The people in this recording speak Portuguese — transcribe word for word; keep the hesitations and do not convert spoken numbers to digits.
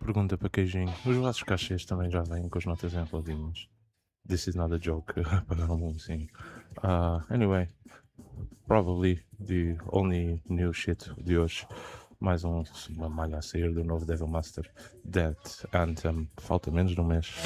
pergunta para queijinho. Os vossos cachês também já vêm com as notas enroladinhas. This is not a joke. Pagaram-me assim. Uh, anyway, probably the only new shit de hoje. Mais um, uma malha a sair do novo Devil Master Dead Anthem. Falta menos de um mês.